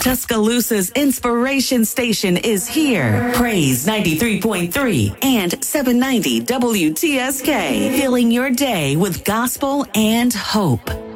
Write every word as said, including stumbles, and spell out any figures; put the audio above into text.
Tuscaloosa's inspiration station is here. Praise ninety-three point three and seven ninety W T S K. Filling your day with gospel and hope.